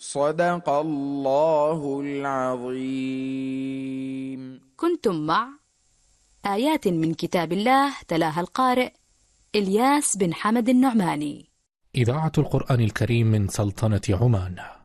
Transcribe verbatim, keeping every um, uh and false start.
صدق الله العظيم. كنتم مع آيات من كتاب الله تلاها القارئ إلياس بن حمد النعماني. إذاعة القرآن الكريم من سلطنة عمان.